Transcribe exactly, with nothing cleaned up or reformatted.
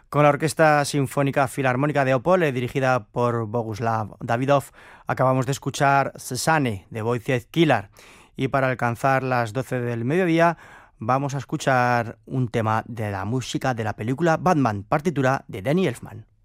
Con la Orquesta Sinfónica Filarmónica de Opole, dirigida por Boguslav Davidov, acabamos de escuchar Sesane, de Wojciech Kilar. Y para alcanzar las doce del mediodía, vamos a escuchar un tema de la música de la película Batman, partitura de Danny Elfman.